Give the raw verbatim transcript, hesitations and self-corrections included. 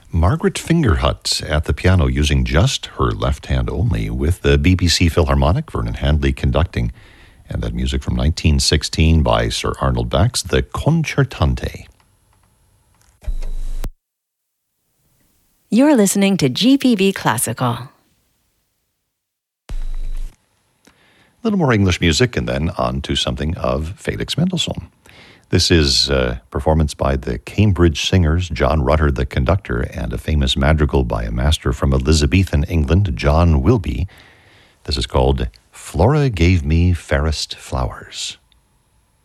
Margaret Fingerhut at the piano using just her left hand only, with the B B C Philharmonic, Vernon Handley conducting, and that music from nineteen sixteen by Sir Arnold Bax, the Concertante. You're listening to G P B Classical. A little more English music and then on to something of Felix Mendelssohn. This is a performance by the Cambridge Singers, John Rutter, the conductor, and a famous madrigal by a master from Elizabethan England, John Wilby. This is called Flora Gave Me Fairest Flowers.